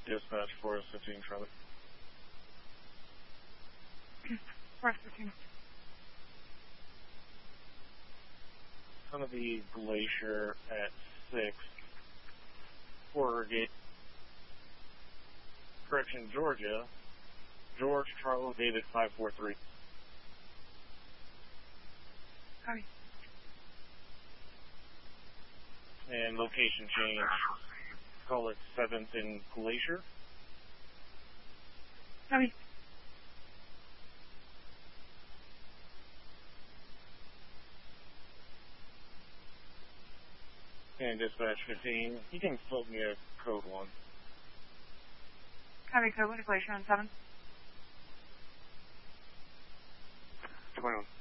Dispatch Forest 15 Charlie. Forest 15. Son of the Glacier at 6. Gate. Correction, Georgia. George Charlie David 543. Copy. And location change. Call it 7th and Glacier. Copy. And Dispatch 15, you can float me a code 1. Copy, code 1 to Glacier on 7. 21.